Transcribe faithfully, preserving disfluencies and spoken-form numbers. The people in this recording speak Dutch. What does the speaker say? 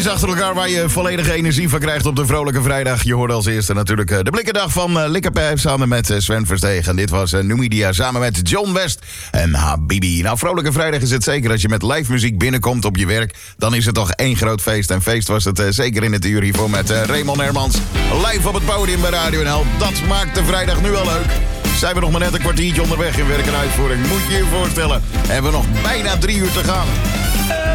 Achter elkaar waar je volledige energie van krijgt op de vrolijke vrijdag. Je hoorde als eerste natuurlijk de blikkendag van uh, Likkerpijp samen met uh, Sven Versteeg. En dit was uh, Numidia samen met John West en Habibi. Nou, vrolijke vrijdag is het zeker. Als je met live muziek binnenkomt op je werk, dan is het toch één groot feest. En feest was het uh, zeker in het uur hiervoor met uh, Raymond Hermans. Live op het podium bij Radio N L. Dat maakt de vrijdag nu al leuk. Zijn we nog maar net een kwartiertje onderweg in werk en uitvoering. Moet je je voorstellen. Hebben we nog bijna drie uur te gaan.